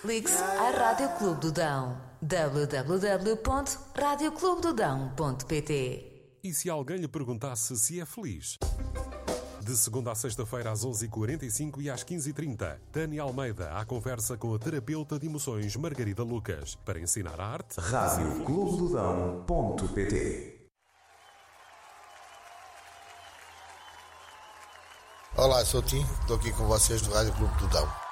Ligue-se à Rádio Clube do Dão. www.radioclubedodão.pt. E se alguém lhe perguntasse se é feliz? De segunda a sexta-feira às 11h45 e às 15h30, Tânia Almeida à conversa com a terapeuta de emoções Margarida Lucas para ensinar a arte. radioclubedodão.pt. Olá, sou o Tim, estou aqui com vocês do Rádio Clube do Dão.